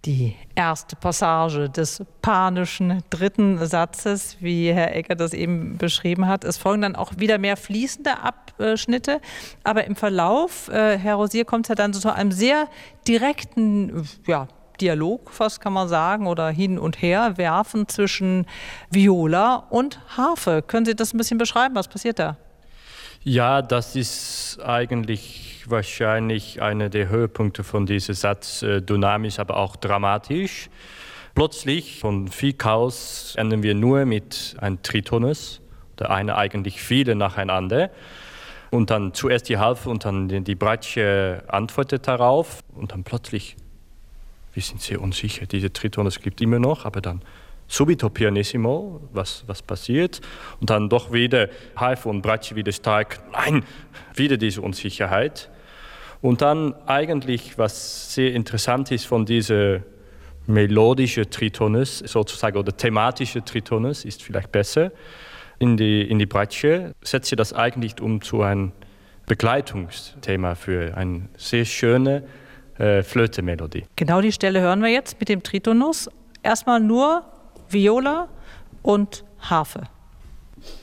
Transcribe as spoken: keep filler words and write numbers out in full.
Die erste Passage des panischen dritten Satzes, wie Herr Egger das eben beschrieben hat. Es folgen dann auch wieder mehr fließende Abschnitte, aber im Verlauf, äh, Herr Rosier, kommt es ja dann so zu einem sehr direkten, ja, Dialog, fast kann man sagen, oder hin und her werfen zwischen Viola und Harfe. Können Sie das ein bisschen beschreiben? Was passiert da? Ja, das ist eigentlich wahrscheinlich einer der Höhepunkte von diesem Satz, äh, dynamisch, aber auch dramatisch. Plötzlich von viel Chaos enden wir nur mit einem Tritonus, der eine eigentlich viele nacheinander. Und dann zuerst die Harfe und dann die Bratsche antwortet darauf. Und dann plötzlich, wir sind sehr unsicher, dieser Tritonus gibt immer noch, aber dann subito pianissimo, was, was passiert. Und dann doch wieder Harfe und Bratsche wieder stark, nein, wieder diese Unsicherheit. Und dann eigentlich, was sehr interessant ist von dieser melodischen Tritonus, sozusagen, oder thematische Tritonus, ist vielleicht besser, in die, in die Bratsche, setzt sie das eigentlich um zu einem Begleitungsthema für eine sehr schöne äh, Flöte-Melodie. Genau die Stelle hören wir jetzt mit dem Tritonus. Erstmal nur Viola und Harfe.